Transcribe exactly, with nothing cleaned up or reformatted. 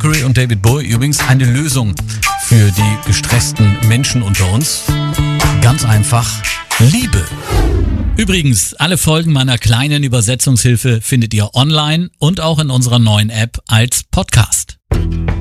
Mercury und David Bowie übrigens eine Lösung für die gestressten Menschen unter uns. Ganz einfach, Liebe. Übrigens, alle Folgen meiner kleinen Übersetzungshilfe findet ihr online und auch in unserer neuen App als Podcast.